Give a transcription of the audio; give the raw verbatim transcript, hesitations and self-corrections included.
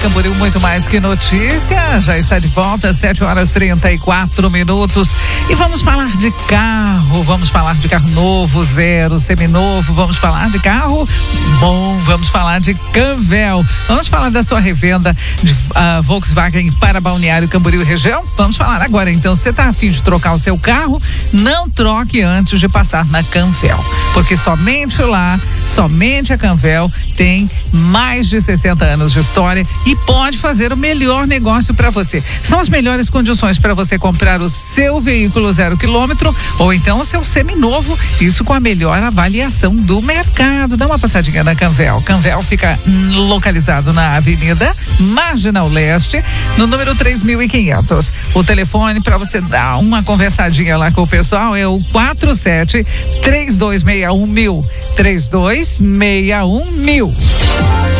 Camboriú, muito mais que notícia, já está de volta, sete horas e trinta e quatro minutos. E vamos falar de carro, vamos falar de carro novo, zero, seminovo, vamos falar de carro bom, vamos falar de Canvel, vamos falar da sua revenda de uh, Volkswagen para Balneário Camboriú região. Vamos falar agora, então, você está a fim de trocar o seu carro? Não troque antes de passar na Canvel, porque somente lá, somente a Canvel tem mais de sessenta anos de história e pode fazer o melhor negócio para você. São as melhores condições para você comprar o seu veículo zero quilômetro ou então o seu seminovo, isso com a melhor avaliação do mercado. Dá uma passadinha na Canvel. Canvel fica localizado na Avenida Marginal Leste, no número três mil e quinhentos. O telefone para você dar uma conversadinha lá com o pessoal é o quatro sete, três dois seis um mil, três dois seis um mil.